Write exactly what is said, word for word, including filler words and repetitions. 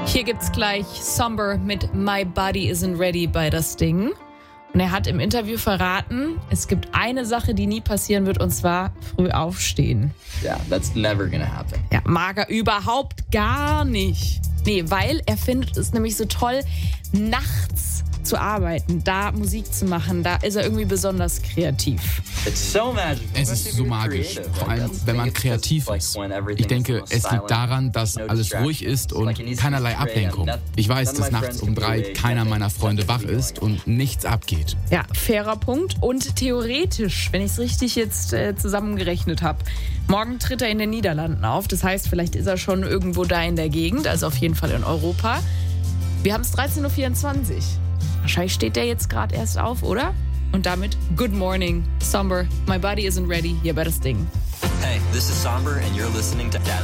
Hier gibt's gleich Somber mit My Body Isn't Ready bei Das Ding. Und er hat im Interview verraten, es gibt eine Sache, die nie passieren wird, und zwar früh aufstehen. Yeah, that's never gonna happen. Ja, mag er überhaupt gar nicht. Nee, weil er findet es nämlich so toll, nachts zu arbeiten, da Musik zu machen. Da ist er irgendwie besonders kreativ. It's so magical. Es ist so magisch, vor allem wenn man kreativ ist. Ich denke, es liegt daran, dass alles ruhig ist und keinerlei Ablenkung. Ich weiß, dass nachts um drei keiner meiner Freunde wach ist und nichts abgeht. Ja, fairer Punkt. Und theoretisch, wenn ich es richtig jetzt äh, zusammengerechnet habe, morgen tritt er in den Niederlanden auf. Das heißt, vielleicht ist er schon irgendwo da in der Gegend, also auf jeden Fall in Europa. Wir haben es dreizehn Uhr vierundzwanzig. Wahrscheinlich steht der jetzt gerade erst auf, oder? Und damit Good Morning, Somber, My Body Isn't Ready, hier bei Das Ding. Hey, this is Somber and you're listening to